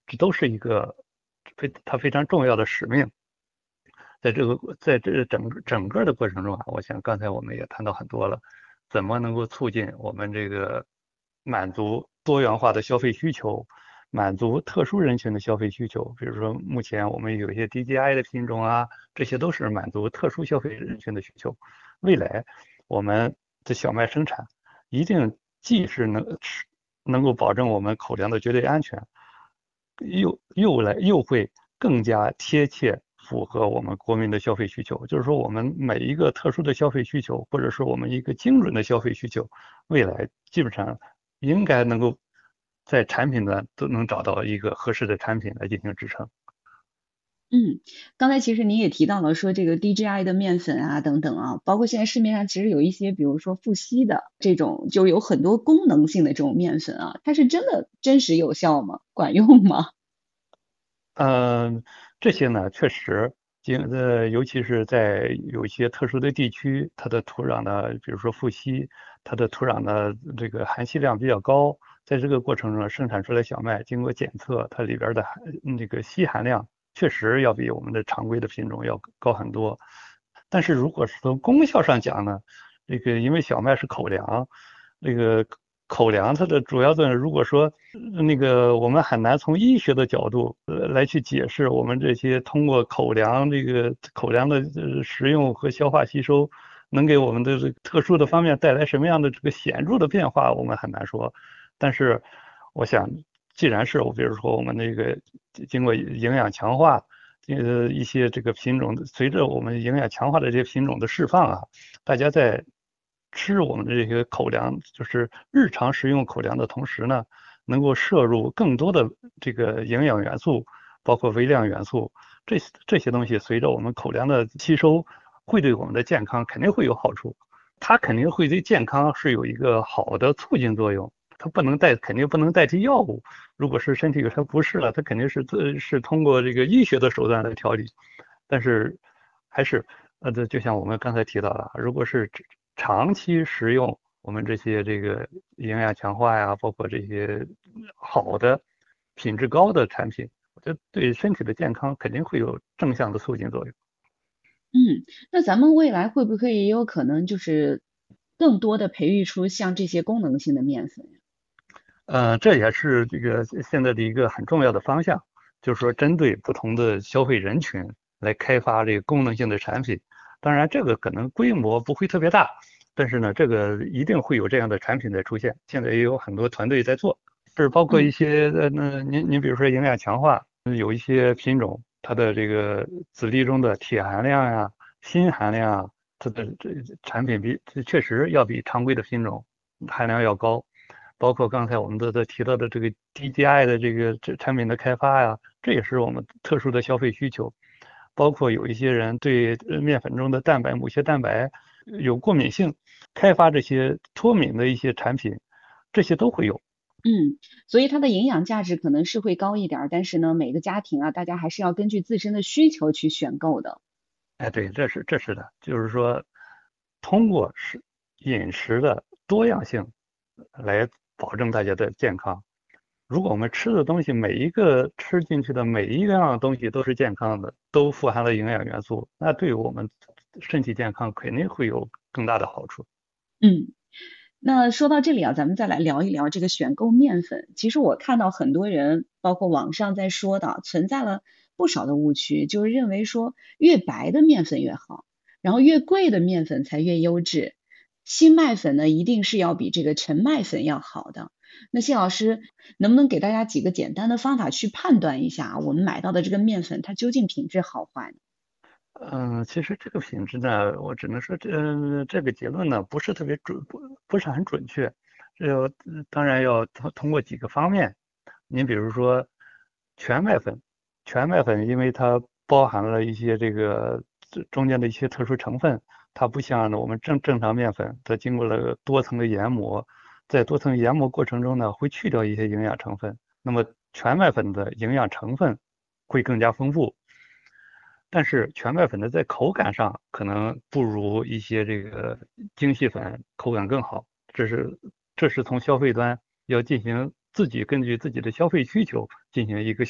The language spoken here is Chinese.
这都是一个它非常重要的使命。在这整个的过程中啊，我想刚才我们也谈到很多了，怎么能够促进我们这个满足多元化的消费需求，满足特殊人群的消费需求。比如说，目前我们有一些 DJI 的品种啊，这些都是满足特殊消费人群的需求。未来我们的小麦生产一定既是能够保证我们口粮的绝对安全，又会更加贴切符合我们国民的消费需求。就是说，我们每一个特殊的消费需求，或者是我们一个精准的消费需求，未来基本上应该能够在产品端都能找到一个合适的产品来进行支撑。 嗯，刚才其实您也提到了说这个 DJI 的面粉啊等等啊，包括现在市面上其实有一些，比如说富硒的这种，就有很多功能性的这种面粉啊，它是真的真实有效吗？管用吗？ 嗯，这些呢，确实，尤其是在有一些特殊的地区，它的土壤呢，比如说富硒，它的土壤的这个含硒量比较高，在这个过程中生产出来小麦，经过检测，它里边的那个硒含量确实要比我们的常规的品种要高很多。但是如果是从功效上讲呢，这个因为小麦是口粮，这个口粮它的主要作用，如果说那个我们很难从医学的角度来去解释我们这些通过口粮的食用和消化吸收，能给我们的这个特殊的方面带来什么样的这个显著的变化，我们很难说。但是我想，既然是比如说我们那个经过营养强化。一些这个品种，随着我们营养强化的这些品种的释放啊，大家在吃我们的这些口粮，就是日常食用口粮的同时呢，能够摄入更多的这个营养元素，包括微量元素，这些东西随着我们口粮的吸收，会对我们的健康肯定会有好处，它肯定会对健康是有一个好的促进作用。它肯定不能代替药物。如果是身体有什么不适了，它肯定是通过这个医学的手段来调理。但是还是这就像我们刚才提到的，如果是长期食用我们这个营养强化呀，包括这些好的品质高的产品，我觉得对身体的健康肯定会有正向的促进作用。 嗯，那咱们未来会不会也有可能就是更多的培育出像这些功能性的面粉呀？ 这也是这个现在的一个很重要的方向，就是说针对不同的消费人群来开发这个功能性的产品。当然，这个可能规模不会特别大，但是呢，这个一定会有这样的产品在出现。现在也有很多团队在做，是包括一嗯。 些那您比如说营养强化，有一些品种它的这个籽粒中的铁含量呀、锌含量啊，它的产品确实要比常规的品种含量要高。包括刚才我们都提到的这个 DGI 的这产品的开发呀，这也是我们特殊的消费需求。包括有一些人对面粉中的某些蛋白有过敏性，开发这些脱敏的一些产品，这些都会有。 嗯，所以它的营养价值可能是会高一点儿，但是呢，每个家庭啊，大家还是要根据自身的需求去选购的。 哎，对，这是的，就是说，通过饮食的多样性来保证大家的健康。如果我们吃的东西每一个吃进去的每一样东西都是健康的，都富含了营养元素，那对我们身体健康肯定会有更大的好处。 嗯。那说到这里啊，咱们再来聊一聊这个选购面粉。其实我看到很多人，包括网上在说的，存在了不少的误区，就是认为说越白的面粉越好，然后越贵的面粉才越优质。新麦粉呢，一定是要比这个陈麦粉要好的。那谢老师能不能给大家几个简单的方法去判断一下，我们买到的这个面粉它究竟品质好坏呢？ 其实这个品质呢，我只能说这个结论呢不是特别准，不是很准确。当然要通过几个方面，您比如说全麦粉，全麦粉因为它包含了一些这中间的一些特殊成分，它不像我们正常面粉，它经过了多层的研磨，在多层研磨过程中呢，会去掉一些营养成分。那么全麦粉的营养成分会更加丰富，但是全麦粉的在口感上可能不如一些这个精细粉口感更好。这是从消费端要进行根据自己的消费需求进行一个